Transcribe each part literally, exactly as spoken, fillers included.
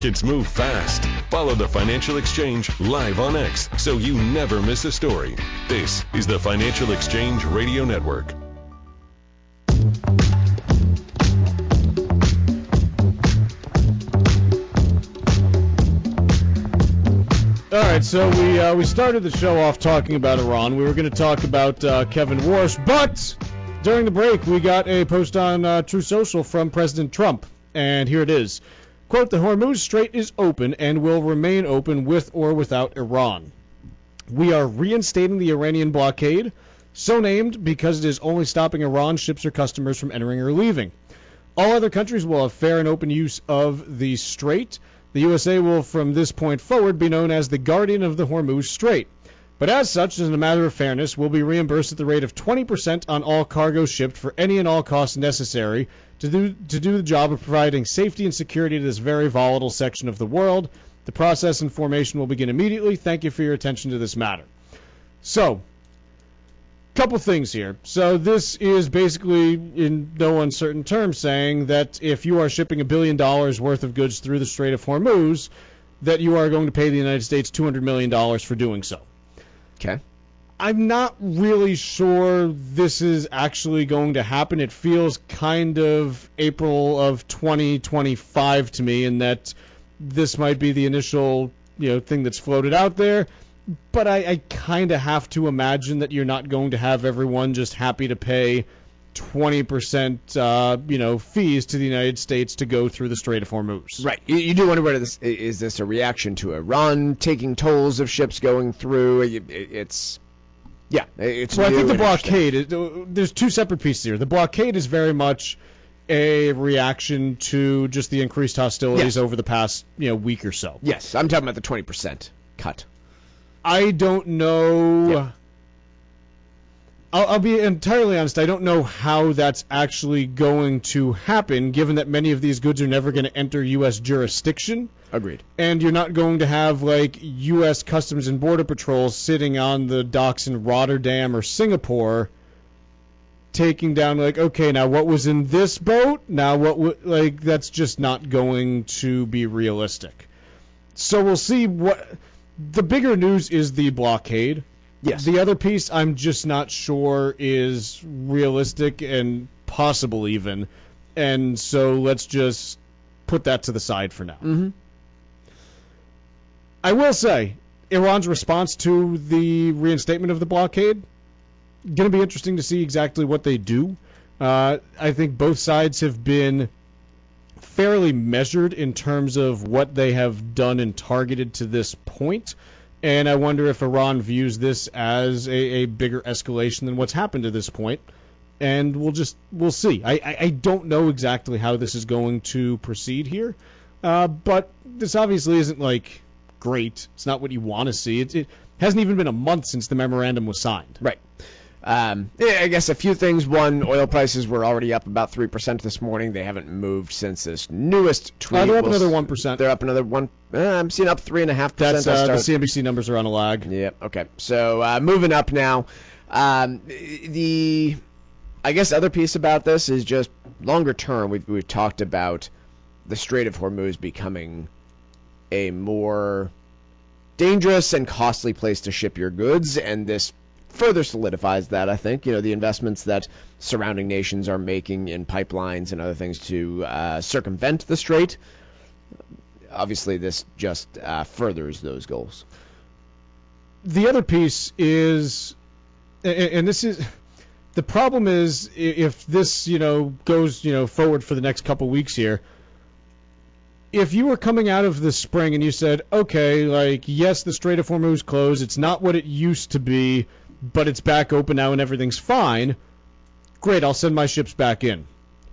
Markets move fast. Follow the Financial Exchange live on X so you never miss a story. This is the Financial Exchange Radio Network. All right, so we uh, we started the show off talking about Iran. We were going to talk about uh, Kevin Warsh, but during the break we got a post on uh, True Social from President Trump, and here it is. Quote, the Hormuz Strait is open and will remain open with or without Iran. We are reinstating the Iranian blockade, so named because it is only stopping Iran ships or customers from entering or leaving. All other countries will have fair and open use of the strait. The U S A will from this point forward be known as the guardian of the Hormuz Strait. But as such, as a matter of fairness, will be reimbursed at the rate of twenty percent on all cargo shipped for any and all costs necessary to do, to do the job of providing safety and security to this very volatile section of the world. The process and formation will begin immediately. Thank you for your attention to this matter. So, couple things here. So this is basically, in no uncertain terms, saying that if you are shipping a billion dollars worth of goods through the Strait of Hormuz, that you are going to pay the United States two hundred million dollars for doing so. Okay. I'm not really sure this is actually going to happen. It feels kind of April of twenty twenty-five to me, in that this might be the initial, you know, thing that's floated out there. But I, I kind of have to imagine that you're not going to have everyone just happy to pay twenty percent, uh, you know, fees to the United States to go through the Strait of Hormuz. Right. You, you do wonder whether this is this a reaction to Iran taking tolls of ships going through. It, it's yeah, it's. Well, I think the and blockade is, there's two separate pieces here. The blockade is very much a reaction to just the increased hostilities Yes. over the past, you know, week or so. Yes, I'm talking about the twenty percent cut. I don't know. Yeah. I'll, I'll be entirely honest. I don't know how that's actually going to happen, given that many of these goods are never going to enter U S jurisdiction. Agreed. And you're not going to have, like, U S Customs and Border Patrol sitting on the docks in Rotterdam or Singapore taking down, like, okay, now what was in this boat? Now what, w- like, that's just not going to be realistic. So we'll see what... The bigger news is the blockade. Yes. The other piece I'm just not sure is realistic and possible even. And so let's just put that to the side for now. Mm-hmm. I will say, Iran's response to the reinstatement of the blockade, going to be interesting to see exactly what they do. Uh, I think both sides have been fairly measured in terms of what they have done and targeted to this point. And I wonder if Iran views this as a, a bigger escalation than what's happened to this point. And we'll just, we'll see. I, I, I don't know exactly how this is going to proceed here. Uh, but this obviously isn't, like, great. It's not what you want to see. It, it hasn't even been a month since the memorandum was signed. Right. Um, yeah, I guess a few things. One, oil prices were already up about three percent this morning. They haven't moved since this newest tweet. Uh, they're up We'll another s- one percent. They're up another one. Uh, I'm seeing up three point five percent. That's uh, the C N B C numbers are on a lag. Yep. Okay. So uh, moving up now. Um, the, I guess, other piece about this is just longer term. We've we've talked about the Strait of Hormuz becoming a more dangerous and costly place to ship your goods, and this further solidifies that, I think. You know, the investments that surrounding nations are making in pipelines and other things to uh, circumvent the strait. Obviously, this just uh, furthers those goals. The other piece is, and, and this is, the problem is if this, you know, goes, you know, forward for the next couple weeks here, if you were coming out of the spring and you said, okay, like, yes, the Strait of Hormuz closed, it's not what it used to be, but it's back open now and everything's fine, great, I'll send my ships back in.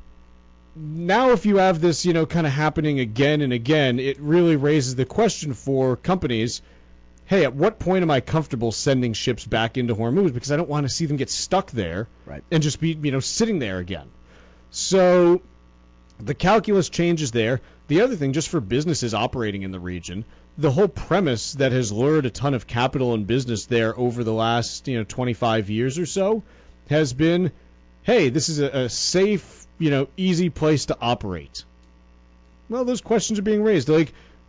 Now if you have this, you know, kind of happening again and again, it really raises the question for companies, hey, at what point am I comfortable sending ships back into Hormuz? Because I don't want to see them get stuck there Right. and just be, you know, sitting there again. So the calculus changes there. The other thing, just for businesses operating in the region, the whole premise that has lured a ton of capital and business there over the last, you know, twenty-five years or so has been, hey, this is a, a safe, you know, easy place to operate. Well, those questions are being raised. Like,